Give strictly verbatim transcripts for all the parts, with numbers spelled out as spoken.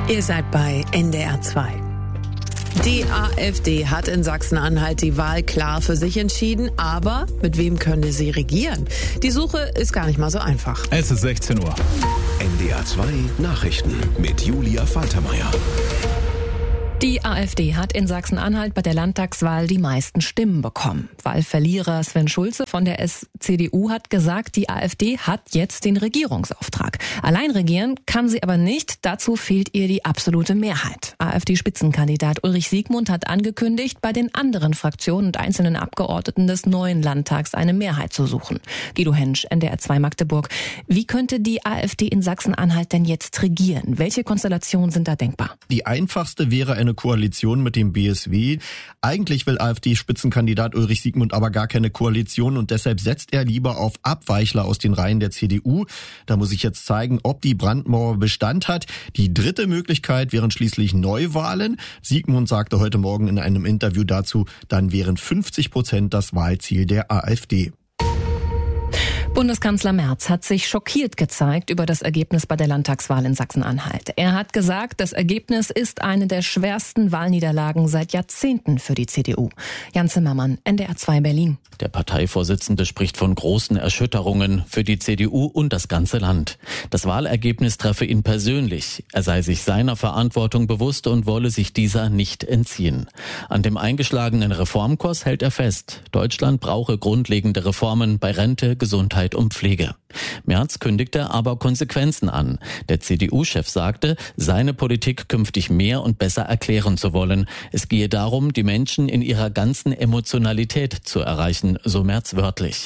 Ihr seid bei N D R zwei. Die AfD hat in Sachsen-Anhalt die Wahl klar für sich entschieden, aber mit wem könne sie regieren? Die Suche ist gar nicht mal so einfach. Es ist sechzehn Uhr. N D R zwei Nachrichten mit Julia Faltermeier. Die AfD hat in Sachsen-Anhalt bei der Landtagswahl die meisten Stimmen bekommen. Wahlverlierer Sven Schulze von der C D U hat gesagt, die AfD hat jetzt den Regierungsauftrag. Allein regieren kann sie aber nicht, dazu fehlt ihr die absolute Mehrheit. AfD-Spitzenkandidat Ulrich Siegmund hat angekündigt, bei den anderen Fraktionen und einzelnen Abgeordneten des neuen Landtags eine Mehrheit zu suchen. Guido Hensch, N D R zwei Magdeburg. Wie könnte die AfD in Sachsen-Anhalt denn jetzt regieren? Welche Konstellationen sind da denkbar? Die einfachste wäre eine Koalition mit dem B S W. Eigentlich will AfD-Spitzenkandidat Ulrich Siegmund aber gar keine Koalition und deshalb setzt er lieber auf Abweichler aus den Reihen der C D U. Da muss ich jetzt zeigen, ob die Brandmauer Bestand hat. Die dritte Möglichkeit wären schließlich Neuwahlen. Siegmund sagte heute Morgen in einem Interview dazu, dann wären fünfzig Prozent das Wahlziel der AfD. Bundeskanzler Merz hat sich schockiert gezeigt über das Ergebnis bei der Landtagswahl in Sachsen-Anhalt. Er hat gesagt, das Ergebnis ist eine der schwersten Wahlniederlagen seit Jahrzehnten für die C D U. Jan Zimmermann, N D R zwei Berlin. Der Parteivorsitzende spricht von großen Erschütterungen für die C D U und das ganze Land. Das Wahlergebnis treffe ihn persönlich. Er sei sich seiner Verantwortung bewusst und wolle sich dieser nicht entziehen. An dem eingeschlagenen Reformkurs hält er fest. Deutschland brauche grundlegende Reformen bei Rente, Gesundheit und Pflege. Merz kündigte aber Konsequenzen an. Der C D U-Chef sagte, seine Politik künftig mehr und besser erklären zu wollen. Es gehe darum, die Menschen in ihrer ganzen Emotionalität zu erreichen, so Merz wörtlich.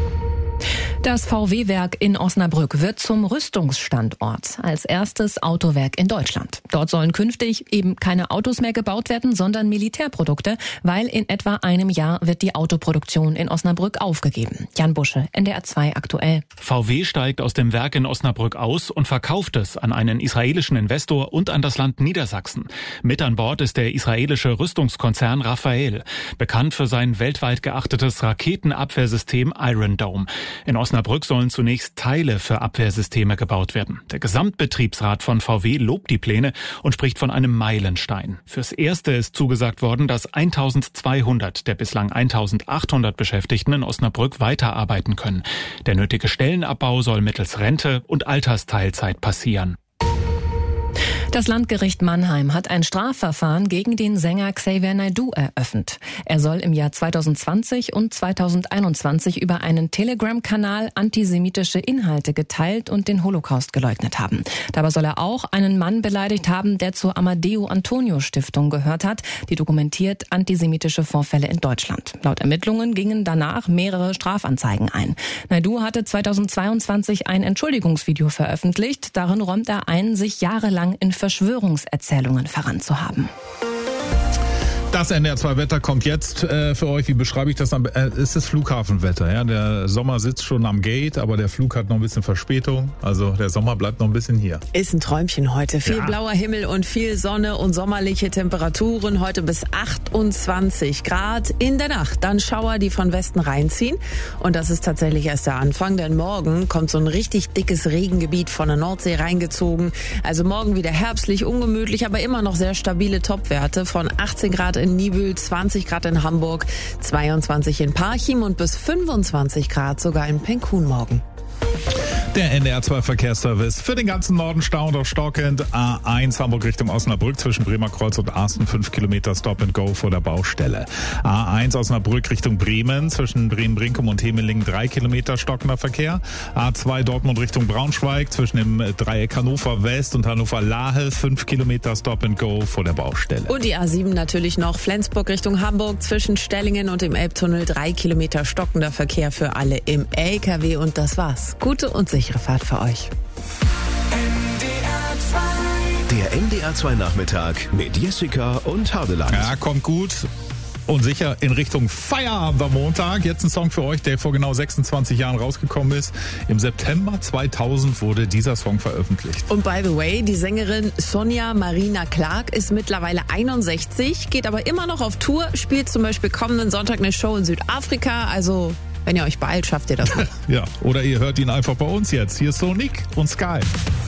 Das V W-Werk in Osnabrück wird zum Rüstungsstandort als erstes Autowerk in Deutschland. Dort sollen künftig eben keine Autos mehr gebaut werden, sondern Militärprodukte, weil in etwa einem Jahr wird die Autoproduktion in Osnabrück aufgegeben. Jan Busche, N D R zwei aktuell. V W steigt aus dem Werk in Osnabrück aus und verkauft es an einen israelischen Investor und an das Land Niedersachsen. Mit an Bord ist der israelische Rüstungskonzern Rafael, bekannt für sein weltweit geachtetes Raketenabwehrsystem Iron Dome. In Osnabrück sollen zunächst Teile für Abwehrsysteme gebaut werden. Der Gesamtbetriebsrat von V W lobt die Pläne und spricht von einem Meilenstein. Fürs Erste ist zugesagt worden, dass eintausendzweihundert der bislang eintausendachthundert Beschäftigten in Osnabrück weiterarbeiten können. Der nötige Stellenabbau soll mittels Rente und Altersteilzeit passieren. Das Landgericht Mannheim hat ein Strafverfahren gegen den Sänger Xavier Naidoo eröffnet. Er soll im Jahr zweitausendzwanzig und zweitausendeinundzwanzig über einen Telegram-Kanal antisemitische Inhalte geteilt und den Holocaust geleugnet haben. Dabei soll er auch einen Mann beleidigt haben, der zur Amadeo Antonio Stiftung gehört hat, die dokumentiert antisemitische Vorfälle in Deutschland. Laut Ermittlungen gingen danach mehrere Strafanzeigen ein. Naidoo hatte zweitausendzweiundzwanzig ein Entschuldigungsvideo veröffentlicht. Darin räumt er ein, sich jahrelang in Verschwörungserzählungen verrannt zu haben. Das N D R zwei Wetter kommt jetzt äh, für euch. Wie beschreibe ich das? Am, äh, es ist Flughafenwetter. Ja? Der Sommer sitzt schon am Gate, aber der Flug hat noch ein bisschen Verspätung. Also der Sommer bleibt noch ein bisschen hier. Ist ein Träumchen heute. Viel ja. blauer Himmel und viel Sonne und sommerliche Temperaturen. Heute bis achtundzwanzig Grad in der Nacht. Dann Schauer, die von Westen reinziehen. Und das ist tatsächlich erst der Anfang, denn morgen kommt so ein richtig dickes Regengebiet von der Nordsee reingezogen. Also morgen wieder herbstlich, ungemütlich, aber immer noch sehr stabile Topwerte von achtzehn Grad in Niebüll, zwanzig Grad in Hamburg, zweiundzwanzig in Parchim und bis fünfundzwanzig Grad sogar in Penkun morgen. Der N D R zwei Verkehrsservice für den ganzen Norden Stau und auch stockend. A eins Hamburg Richtung Osnabrück zwischen Bremer Kreuz und Arsten fünf Kilometer Stop and Go vor der Baustelle. A eins Osnabrück Richtung Bremen zwischen Bremen-Brinkum und Hemelingen drei Kilometer stockender Verkehr. A zwei Dortmund Richtung Braunschweig zwischen dem Dreieck Hannover West und Hannover Lahe fünf Kilometer Stop and Go vor der Baustelle. Und die A sieben natürlich noch Flensburg Richtung Hamburg zwischen Stellingen und dem Elbtunnel drei Kilometer stockender Verkehr für alle im L K W und das war's. Gute und sichere Fahrt für euch. Der N D R zwei Nachmittag mit Jessica und Hardeland. Ja, kommt gut und sicher in Richtung Feierabend am Montag. Jetzt ein Song für euch, der vor genau sechsundzwanzig Jahren rausgekommen ist. Im September zweitausend wurde dieser Song veröffentlicht. Und by the way, die Sängerin Sonja Marina Clark ist mittlerweile einundsechzig, geht aber immer noch auf Tour, spielt zum Beispiel kommenden Sonntag eine Show in Südafrika, also wenn ihr euch beeilt, schafft ihr das noch. Ja, oder ihr hört ihn einfach bei uns jetzt. Hier ist Sonic und Sky.